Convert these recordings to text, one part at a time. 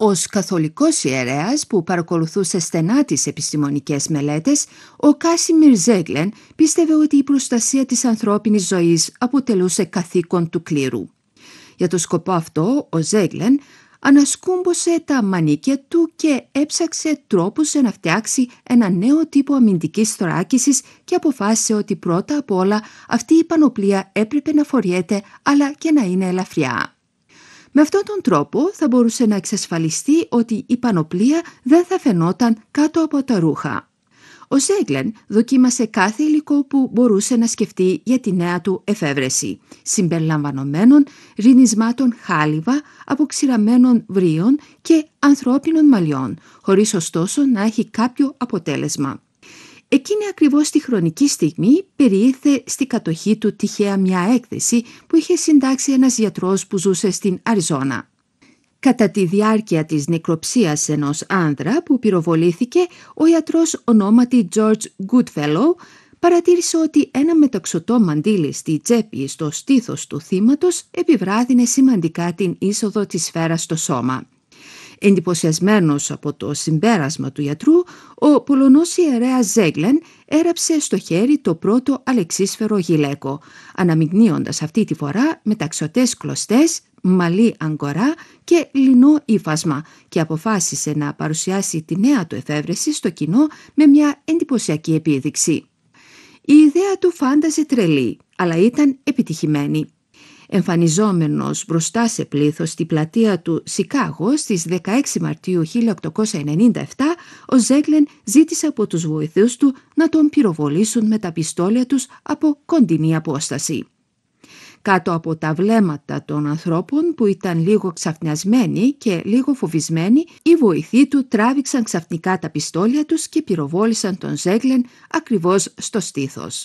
Ως καθολικός ιερέας που παρακολουθούσε στενά τις επιστημονικές μελέτες, ο Κάσιμιρ Ζέγκλεν πίστευε ότι η προστασία της ανθρώπινης ζωής αποτελούσε καθήκον του κλήρου. Για το σκοπό αυτό, ο Ζέγκλεν ανασκούμπωσε τα μανίκια του και έψαξε τρόπους να φτιάξει ένα νέο τύπο αμυντικής θωράκισης και αποφάσισε ότι πρώτα απ' όλα αυτή η πανοπλία έπρεπε να φοριέται αλλά και να είναι ελαφριά. Με αυτόν τον τρόπο θα μπορούσε να εξασφαλιστεί ότι η πανοπλία δεν θα φαινόταν κάτω από τα ρούχα. Ο Ζέγκλεν δοκίμασε κάθε υλικό που μπορούσε να σκεφτεί για τη νέα του εφεύρεση, συμπεριλαμβανομένων ρινισμάτων χάλιβα, αποξηραμένων βρίων και ανθρώπινων μαλλιών, χωρίς ωστόσο να έχει κάποιο αποτέλεσμα. Εκείνη ακριβώς τη χρονική στιγμή περιήλθε στη κατοχή του τυχαία μια έκθεση που είχε συντάξει ένας γιατρός που ζούσε στην Αριζόνα. Κατά τη διάρκεια της νεκροψίας ενός άνδρα που πυροβολήθηκε, ο ιατρός ονόματι George Goodfellow παρατήρησε ότι ένα μεταξωτό μαντίλι στη τσέπη στο στήθος του θύματος επιβράδυνε σημαντικά την είσοδο της σφαίρας στο σώμα. Εντυπωσιασμένος από το συμπέρασμα του γιατρού, ο Πολωνός ιερέας Ζέγκλεν έραψε στο χέρι το πρώτο αλεξίσφαιρο γυλαίκο, αναμειγνύοντας αυτή τη φορά μεταξωτές κλωστές, μαλλί αγκορά και λινό ύφασμα και αποφάσισε να παρουσιάσει τη νέα του εφεύρεση στο κοινό με μια εντυπωσιακή επίδειξη. Η ιδέα του φάνταζε τρελή, αλλά ήταν επιτυχημένη. Εμφανιζόμενος μπροστά σε πλήθος στη πλατεία του Σικάγο στις 16 Μαρτίου 1897, ο Ζέγκλεν ζήτησε από τους βοηθούς του να τον πυροβολήσουν με τα πιστόλια τους από κοντινή απόσταση. Κάτω από τα βλέμματα των ανθρώπων που ήταν λίγο ξαφνιασμένοι και λίγο φοβισμένοι, οι βοηθοί του τράβηξαν ξαφνικά τα πιστόλια τους και πυροβόλησαν τον Ζέγκλεν ακριβώς στο στήθος.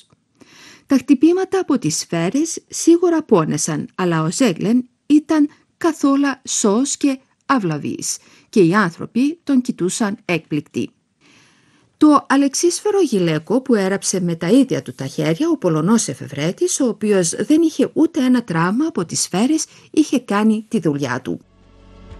Τα χτυπήματα από τις σφαίρες σίγουρα πόνεσαν, αλλά ο Ζέγκλεν ήταν καθόλου σώος και αυλαβής και οι άνθρωποι τον κοιτούσαν έκπληκτοι. Το αλεξίσφαιρο γυλαίκο που έραψε με τα ίδια του τα χέρια ο Πολωνός εφευρέτης, ο οποίος δεν είχε ούτε ένα τραύμα από τις σφαίρες, είχε κάνει τη δουλειά του.